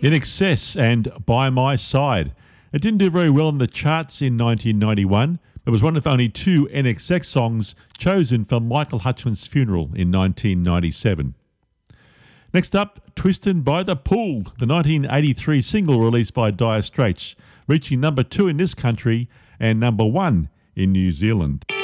In Excess and By My Side. It didn't do very well in the charts in 1991. It was one of only two NXX songs chosen for Michael Hutchence' funeral in 1997. Next up, Twisted by the Pool, the 1983 single released by Dire Straits, reaching number 2 in this country and number 1 in New Zealand.